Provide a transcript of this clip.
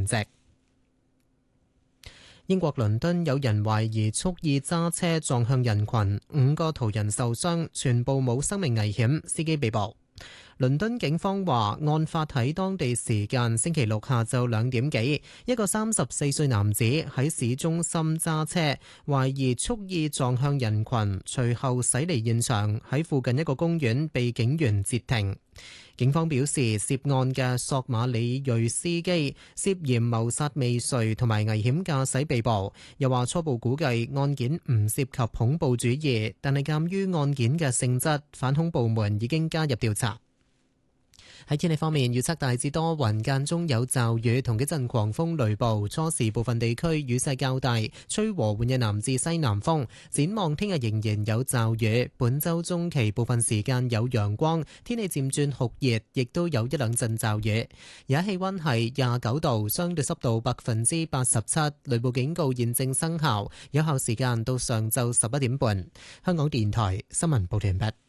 船隻。英國倫敦有人懷疑蓄意揸車撞向人群，5個途人受傷，全部冇生命危險，司機被捕。倫敦警方話，案發喺當地時間星期六下晝2點幾，一個34歲男子喺市中心揸車，懷疑蓄意撞向人群，隨後駛離現場，喺附近一個公園被警員截停。警方表示，涉案嘅索馬里裔司機涉嫌謀殺未遂同埋危險駕駛被捕。又話初步估計案件唔涉及恐怖主義，但係鑑於案件嘅性質，反恐部門已經加入調查。喺天氣方面，預測大致多雲，間中有驟雨同幾陣狂風雷暴，初時部分地區雨勢較大，吹和緩嘅南至西南風。展望聽日仍然有驟雨，本週中期部分時間有陽光，天氣漸轉酷熱，亦都有一兩陣驟雨。而家氣溫係29度，相對濕度87%，雷暴警告現正生效，有效時間到上晝11點半。香港電台新聞報道完畢。